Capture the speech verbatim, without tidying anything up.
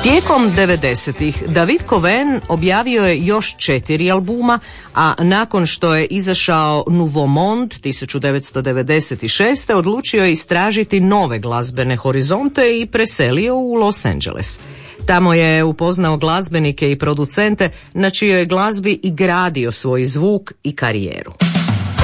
Tijekom devedesetih David Coven objavio je još četiri albuma, a nakon što je izašao Nouveau Monde tisuću devetsto devedeset šeste. odlučio je istražiti nove glazbene horizonte i preselio u Los Angeles. Tamo je upoznao glazbenike i producente na čijoj glazbi i gradio svoj zvuk i karijeru.